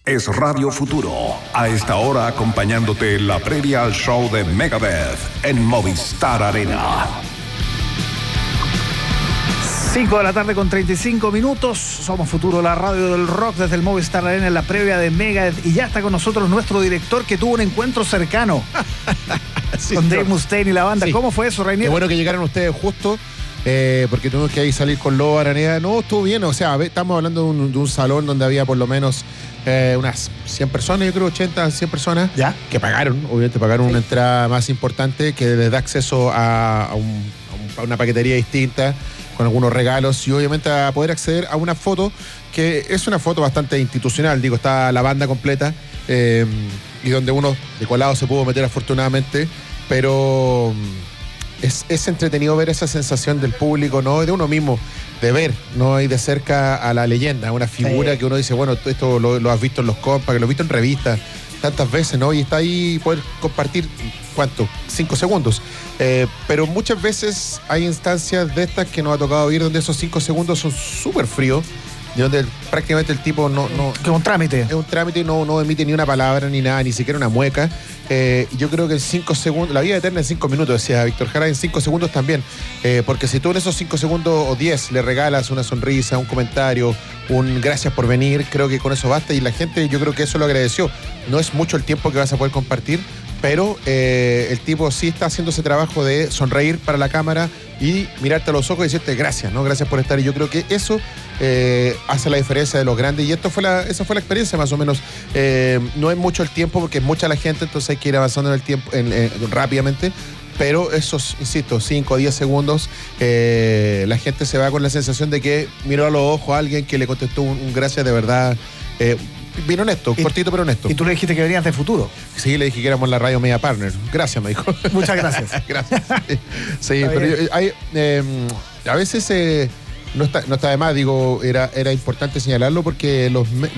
es Radio Futuro. A esta hora acompañándote en la previa al show de Megadeth en Movistar Arena. 5 de la tarde con 35 minutos. Somos Futuro, la radio del rock desde el Movistar Arena en la previa de Megadeth. Y ya está con nosotros nuestro director que tuvo un encuentro cercano sí, con Dave Mustaine y la banda. Sí. ¿Cómo fue eso, Rainier? Qué bueno que llegaron ustedes justo. Porque tuvimos que ahí salir con Lobo Araneda. No, estuvo bien, o sea, estamos hablando de un salón donde había por lo menos unas 100 personas, yo creo 80, 100 personas, ¿ya? Que pagaron, obviamente pagaron sí. Una entrada más importante que les da acceso a una paquetería distinta, con algunos regalos y obviamente a poder acceder a una foto que es una foto bastante institucional, digo, está la banda completa y donde uno de colado se pudo meter afortunadamente, pero... Es entretenido ver esa sensación del público, ¿no? De uno mismo, de ver, ¿no? Y de cerca a la leyenda, una figura sí. Que uno dice, bueno, esto lo has visto en los compas, que lo has visto en revistas tantas veces, ¿no? Y está ahí poder compartir, ¿cuánto? 5 segundos. Pero muchas veces hay instancias de estas que nos ha tocado vivir donde esos 5 segundos son súper fríos, y donde prácticamente el tipo no que es un trámite. Es un trámite y no emite ni una palabra ni nada, ni siquiera una mueca. Yo creo que en 5 segundos, la vida eterna en 5 minutos, decía Víctor Jara, en 5 segundos también. Porque si tú en esos 5 segundos o 10 le regalas una sonrisa, un comentario, un gracias por venir, creo que con eso basta. Y la gente, yo creo que eso lo agradeció. No es mucho el tiempo que vas a poder compartir, pero el tipo sí está haciendo ese trabajo de sonreír para la cámara y mirarte a los ojos y decirte gracias, ¿no? Gracias por estar. Y yo creo que eso hace la diferencia de los grandes. Y esa fue la experiencia más o menos. No es mucho el tiempo porque es mucha la gente, entonces hay que ir avanzando en el tiempo rápidamente. Pero esos, insisto, 5 o 10 segundos, la gente se va con la sensación de que miró a los ojos a alguien que le contestó un gracias de verdad. Bien honesto, cortito pero honesto. ¿Y tú le dijiste que venías de Futuro? Sí, le dije que éramos la radio Media Partner. Gracias, me dijo. Muchas gracias. Gracias. Sí, pero a veces no está de más, digo, era importante señalarlo porque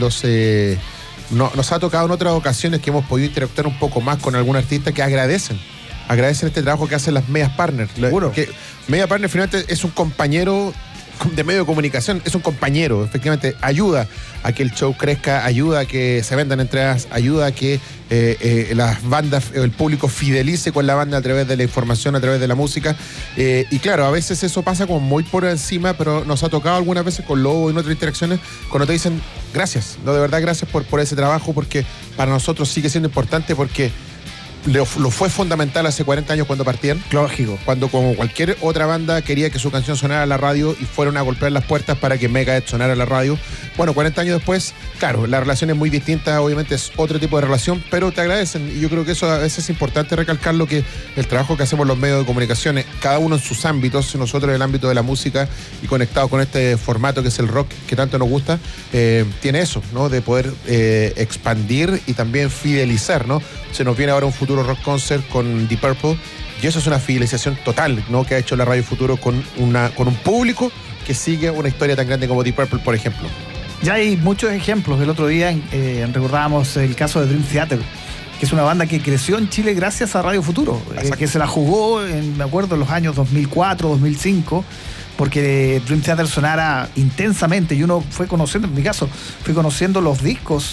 nos ha tocado en otras ocasiones que hemos podido interactuar un poco más con algún artista que agradecen este trabajo que hacen las Medias Partners. Seguro. Que Media Partner finalmente es un compañero de medio de comunicación, es un compañero, efectivamente, ayuda a que el show crezca, ayuda a que se vendan entradas, ayuda a que las bandas, el público fidelice con la banda a través de la información, a través de la música. Y claro, a veces eso pasa como muy por encima, pero nos ha tocado algunas veces con Lobo y en otras interacciones, cuando te dicen gracias, no, de verdad gracias por ese trabajo, porque para nosotros sigue siendo importante, porque lo fue fundamental hace 40 años cuando partían. Lógico. Cuando como cualquier otra banda quería que su canción sonara a la radio y fueron a golpear las puertas para que Megadeth sonara a la radio. Bueno, 40 años después, claro, la relación es muy distinta, obviamente es otro tipo de relación, pero te agradecen. Y yo creo que eso a veces es importante recalcarlo, que el trabajo que hacemos los medios de comunicación, cada uno en sus ámbitos, nosotros en el ámbito de la música y conectados con este formato que es el rock que tanto nos gusta, tiene eso, ¿no? De poder expandir y también fidelizar, ¿no? Se nos viene ahora un Futuro Rock Concert con Deep Purple y eso es una fidelización total, ¿no? Que ha hecho la Radio Futuro con un público que sigue una historia tan grande como Deep Purple, por ejemplo. Ya hay muchos ejemplos. El otro día recordábamos el caso de Dream Theater, que es una banda que creció en Chile gracias a Radio Futuro, que se la jugó, me acuerdo, en los años 2004, 2005, porque Dream Theater sonara intensamente y uno fue conociendo, en mi caso, fui conociendo los discos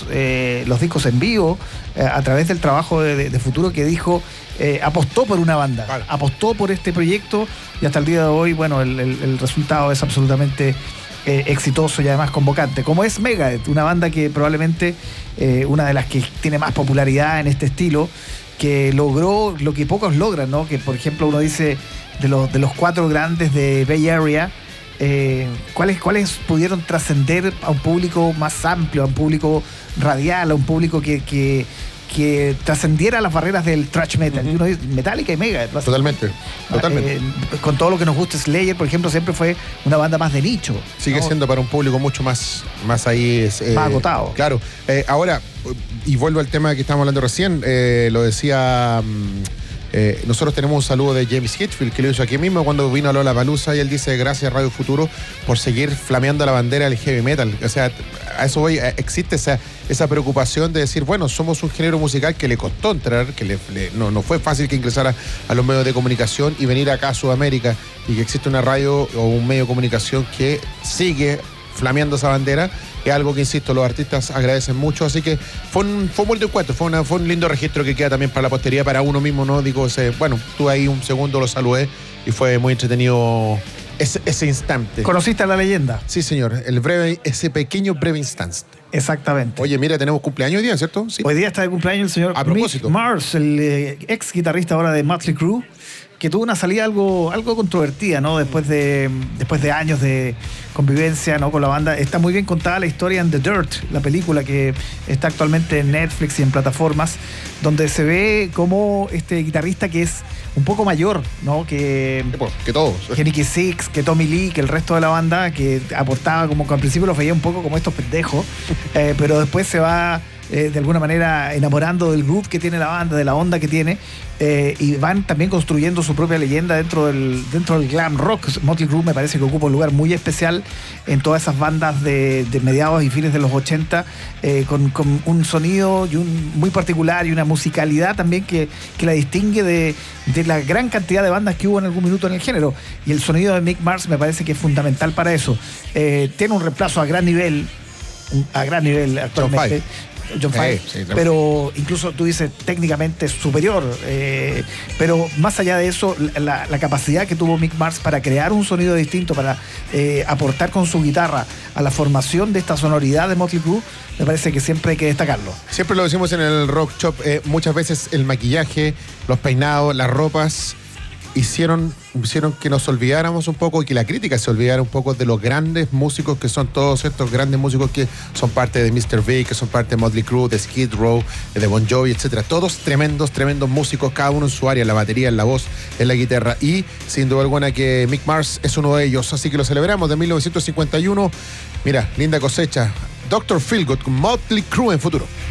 en vivo a través del trabajo de Futuro, que dijo, apostó por una banda, vale, apostó por este proyecto y hasta el día de hoy, bueno, el resultado es absolutamente exitoso y además convocante, como es Megadeth, una banda que probablemente una de las que tiene más popularidad en este estilo, que logró lo que pocos logran, ¿no? Que por ejemplo uno dice de los 4 grandes de Bay Area, ¿cuáles pudieron trascender a un público más amplio, a un público radial, a un público que trascendiera las barreras del thrash metal? Uh-huh. Y uno dice Metallica y Megadeth. Totalmente. Con todo lo que nos gusta, Slayer, por ejemplo, siempre fue una banda más de nicho. Sigue siendo para un público mucho más ahí. Más agotado. Claro. Ahora, y vuelvo al tema que estábamos hablando recién, lo decía... nosotros tenemos un saludo de James Hetfield, que lo hizo aquí mismo cuando vino a Lollapalooza, y él dice: gracias Radio Futuro por seguir flameando la bandera del heavy metal. O sea, a eso voy, existe esa preocupación de decir, bueno, somos un género musical que le costó entrar, que no fue fácil que ingresara a los medios de comunicación y venir acá a Sudamérica, y que existe una radio o un medio de comunicación que sigue flameando esa bandera. Es algo que, insisto, los artistas agradecen mucho. Así que fue un buen encuentro, fue un lindo registro que queda también para la posteridad, para uno mismo, ¿no? Digo, bueno, estuve ahí un segundo, lo saludé y fue muy entretenido ese instante. ¿Conociste a la leyenda? Sí, señor, ese pequeño breve instante. Exactamente. Oye, mira, tenemos cumpleaños hoy día, ¿cierto? Sí. Hoy día está de cumpleaños el señor Mick Mars, el ex guitarrista ahora de Mötley Crüe, que tuvo una salida algo controvertida, ¿no? Después de años de convivencia, ¿no?, con la banda. Está muy bien contada la historia en The Dirt, la película que está actualmente en Netflix y en plataformas, donde se ve como este guitarrista que es un poco mayor, ¿no?, que todos. Que Nicky Six, que Tommy Lee, que el resto de la banda, que aportaba como que al principio los veía un poco como estos pendejos, pero después se va de alguna manera enamorando del groove que tiene la banda, de la onda que tiene, y van también construyendo su propia leyenda dentro del glam rock. Mötley Crüe me parece que ocupa un lugar muy especial en todas esas bandas de mediados y fines de los 80, con un sonido muy particular y una musicalidad también que la distingue de la gran cantidad de bandas que hubo en algún minuto en el género. Y el sonido de Mick Mars me parece que es fundamental para eso. Tiene un reemplazo a gran nivel actualmente, John Five, sí, pero incluso tú dices técnicamente superior, pero más allá de eso, la capacidad que tuvo Mick Mars para crear un sonido distinto, para aportar con su guitarra a la formación de esta sonoridad de Mötley Crüe, me parece que siempre hay que destacarlo. Siempre lo decimos en el Rock Shop, muchas veces el maquillaje, los peinados, las ropas hicieron que nos olvidáramos un poco y que la crítica se olvidara un poco de los grandes músicos que son todos estos grandes músicos que son parte de Mr. Big, que son parte de Mötley Crüe, de Skid Row, de Bon Jovi, etcétera. Todos tremendos músicos, cada uno en su área, en la batería, en la voz, en la guitarra, y sin duda alguna que Mick Mars es uno de ellos, así que lo celebramos de 1951. Mira, linda cosecha. Dr. Feelgood con Mötley Crüe en futuro.